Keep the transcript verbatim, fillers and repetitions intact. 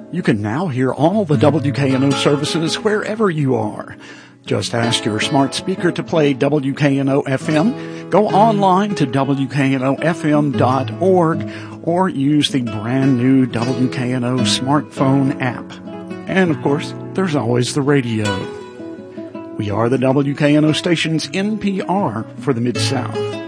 You can now hear all the W K N O services wherever you are. Just ask your smart speaker to play W K N O F M, go online to W K N O F M dot org, or use the brand new W K N O smartphone app. And of course, there's always the radio. We are the W K N O station's N P R for the Mid-South.